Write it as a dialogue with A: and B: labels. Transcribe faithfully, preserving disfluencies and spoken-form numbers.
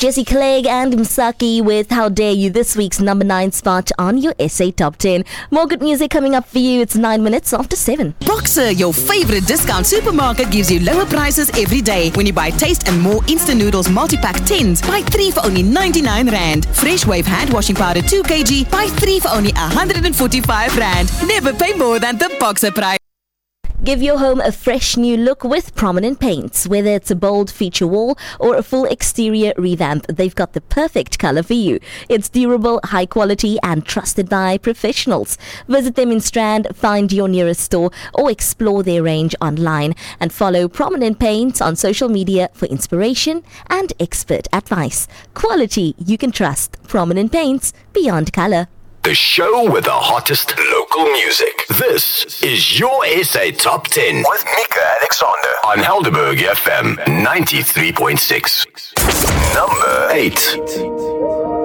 A: Jesse Clegg and Msaki with How Dare You, this week's number nine spot on your S A Top ten. More good music coming up for you. It's nine minutes after seven.
B: Boxer, your favorite discount supermarket, gives you lower prices every day. When you buy Taste and More instant noodles multi-pack tins, buy three for only ninety-nine rand. Fresh Wave hand washing powder two kilograms, buy three for only one hundred forty-five rand. Never pay more than the Boxer price.
A: Give your home a fresh new look with Prominent Paints. Whether it's a bold feature wall or a full exterior revamp, they've got the perfect color for you. It's durable, high quality, and trusted by professionals. Visit them in Strand, find your nearest store, or explore their range online. And follow Prominent Paints on social media for inspiration and expert advice. Quality you can trust. Prominent Paints, beyond color.
C: The show with the hottest local music. This is your S A Top ten with Mika Alexander on Helderberg F M ninety-three point six. Number eight.